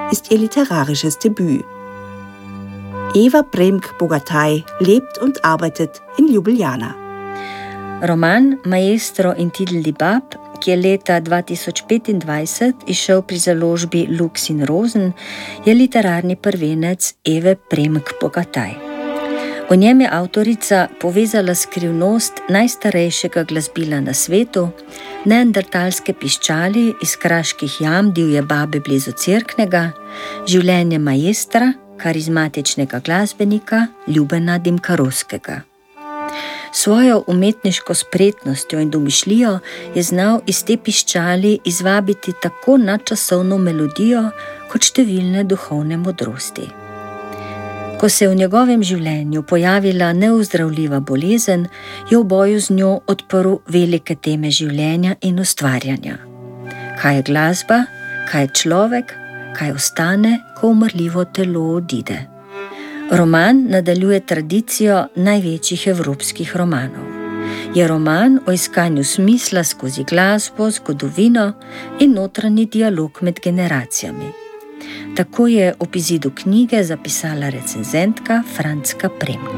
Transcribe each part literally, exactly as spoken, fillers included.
ist ihr literarisches Debüt. Eva Premk-Bogataj lebt und arbeitet in Ljubljana. Roman Maestro in Tidl di Bab, ki je leta dva tisoč petindvajset izšel pri založbi Lux in Rosen, je literarni prvenec Eve Premk-Bogataj. V njem je avtorica povezala skrivnost najstarejšega glasbila na svetu, neandertalske piščali iz kraških jam divje babe blizu Cerknega, življenje maestra, karizmatičnega glasbenika Ljubena Dimkarovskega. Svojo umetniško spretnostjo in domišljijo je znal iz te piščali izvabiti tako nadčasovno melodijo kot številne duhovne modrosti. Ko se je v njegovem življenju pojavila neozdravljiva bolezen, je v boju z njo odprl velike teme življenja in ustvarjanja. Kaj je glasba, kaj je človek, kaj ostane, ko umrljivo telo odide. Roman nadaljuje tradicijo največjih evropskih romanov. Je roman o iskanju smisla skozi glasbo, zgodovino in notranji dialog med generacijami. Tako je ob izidu knjige zapisala recenzentka Franzka Premk.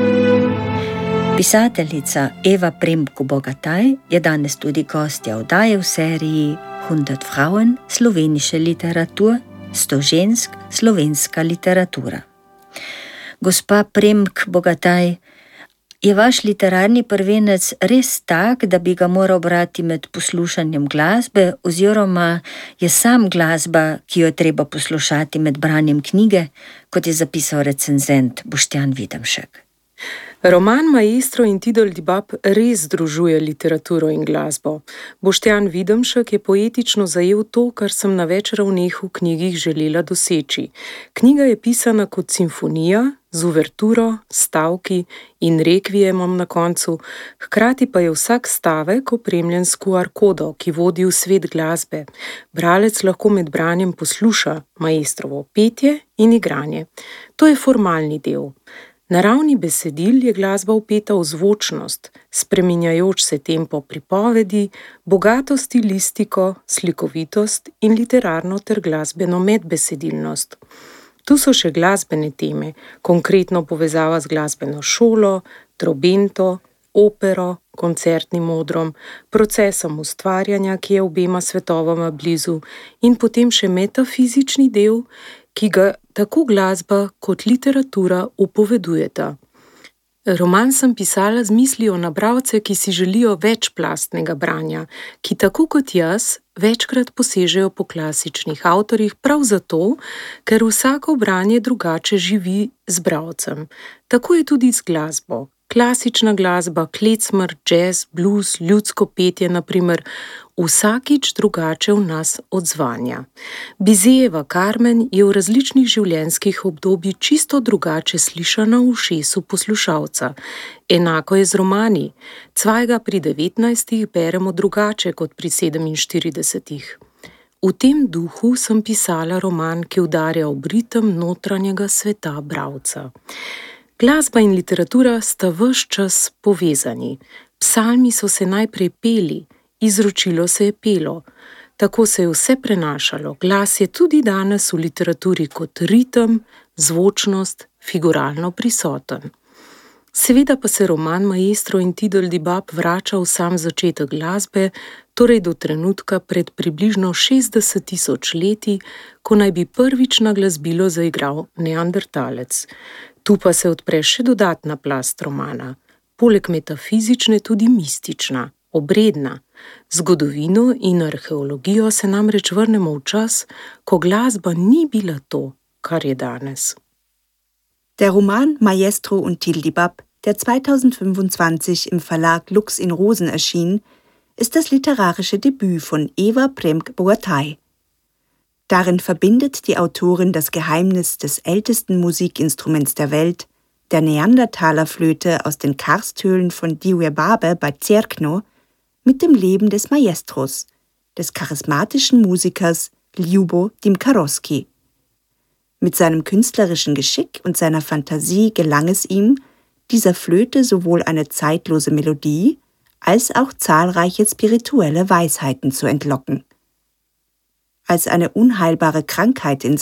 Pisateljica Eva Premk-Bogataj je danes tudi gostja oddaje v seriji hundert Frauen slovenische Literatur, sto žensk, slovenska literatura. Gospa Premk-Bogataj, je vaš literarni prvenec res tak, da bi ga moral brati med poslušanjem glasbe, oziroma je sam glasba, ki jo je treba poslušati med branjem knjige, kot je zapisal recenzent Boštjan Videmšek? Roman Maestro in Tidl di Bab res združuje literaturo in glasbo. Boštjan Videmšek je poetično zajel to, kar sem na več ravneh v knjigi želela doseči. Knjiga je pisana kot simfonija, z uverturo, stavki in rekviemom na koncu, hkrati pa je vsak stavek opremljen s Q R kodo, ki vodi v svet glasbe. Bralec lahko med branjem posluša maestrovo petje in igranje. To je formalni del. Na ravni besedil je glasba vpeta v zvočnost, spreminjajoč se tempo pripovedi, bogato stilistiko, slikovitost in literarno ter glasbeno medbesedilnost. Tu so še glasbene teme, konkretno povezava z glasbeno šolo, trobento, opero, koncertnim odrom, procesom ustvarjanja, ki je obema svetovama blizu, in potem še metafizični del, ki ga tako glasba kot literatura upovedujeta. Roman sem pisala z mislijo na bralce, ki si želijo večplastnega branja, ki tako kot jaz večkrat posežejo po klasičnih avtorjih prav zato, ker vsako branje drugače živi z bralcem. Tako je tudi z glasbo. Klasična glasba, klecmr, jazz, blues, ljudsko petje, na primer, vsakič drugače v nas odzvanja. Bizejeva Carmen je v različnih življenjskih obdobjih čisto drugače slišana v ušesu poslušalca. Enako je z romani. Cvajga pri devetnajstih beremo drugače kot pri sedeminštiridesetih. V tem duhu sem pisala roman, ki udarja ob ritem notranjega sveta bralca. Glasba in literatura sta ves čas povezani. Psalmi so se najprej peli, izročilo se je pelo. Tako se je vse prenašalo. Glas je tudi danes v literaturi kot ritem, zvočnost, figuralno prisoten. Seveda pa se roman Maestro in Tidl di Bab vrača v sam začetek glasbe, torej do trenutka pred približno šestdeset tisoč leti, ko naj bi prvič na glasbilo zaigral neandertalec. Tu pa se odpre še dodatna plast romana, poleg metafizične tudi mistična, obredna. Zgodovino in arheologijo se namreč vrnemo v čas, ko glasba ni bila to, kar je danes. Der Roman Maestro und Tidl di Bab, der zweitausendfünfundzwanzig im Verlag Lux in Rosen erschien, ist das literarische Debüt von Eva Premk-Bogataj. Darin verbindet die Autorin das Geheimnis des ältesten Musikinstruments der Welt, der Neandertalerflöte aus den Karsthöhlen von Divje Babe bei Cerkno, mit dem Leben des Maestros, des charismatischen Musikers Ljubo Dimkarovski. Mit seinem künstlerischen Geschick und seiner Fantasie gelang es ihm, dieser Flöte sowohl eine zeitlose Melodie als auch zahlreiche spirituelle Weisheiten zu entlocken. Als eine unheilbare Krankheit in